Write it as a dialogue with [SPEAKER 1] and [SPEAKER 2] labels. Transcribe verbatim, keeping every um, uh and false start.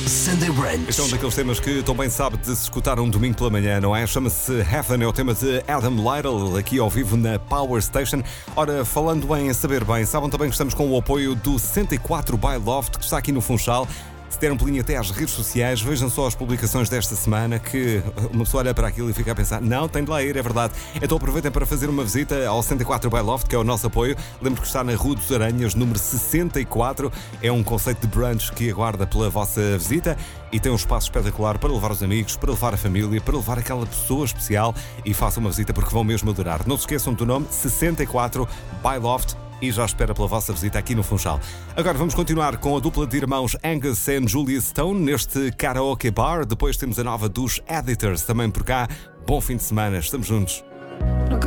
[SPEAKER 1] Sunday Brunch.
[SPEAKER 2] Este é um daqueles temas que tão bem sabe de se escutar um domingo pela manhã, não é? Chama-se Heaven, é o tema de Adam Lytle, aqui ao vivo na Power Station. Ora, falando em saber bem, sabem também que estamos com o apoio do sessenta e quatro by Loft, que está aqui no Funchal. Se der um pulinho até às redes sociais, vejam só as publicações desta semana, que uma pessoa olha para aquilo e fica a pensar, não, tem de lá ir, é verdade. Então aproveitem para fazer uma visita ao sessenta e quatro by Loft, que é o nosso apoio. Lembro que está na Rua dos Aranhas, número sessenta e quatro. É um conceito de brunch que aguarda pela vossa visita e tem um espaço espetacular para levar os amigos, para levar a família, para levar aquela pessoa especial, e façam uma visita porque vão mesmo adorar. Não se esqueçam do nome, sessenta e quatro by Loft. E já espera pela vossa visita aqui no Funchal. Agora vamos continuar com a dupla de irmãos Angus e Julia Stone neste karaoke bar. Depois temos a nova dos Editors também por cá. Bom fim de semana, estamos juntos.